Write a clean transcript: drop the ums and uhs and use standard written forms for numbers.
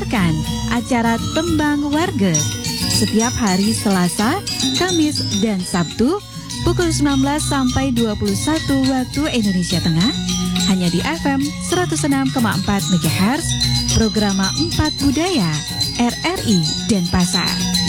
mendengarkan acara Tembang Warga setiap hari Selasa, Kamis, dan Sabtu pukul 19 sampai 21 waktu Indonesia Tengah hanya di FM 106,4 MHz, Programa 4 Budaya, RRI Denpasar.